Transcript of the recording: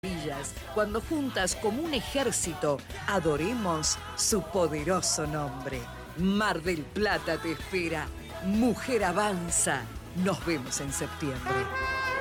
Cuando juntas como un ejército adoremos su poderoso nombre. Mar del Plata te espera. Mujer avanza. Nos vemos en septiembre.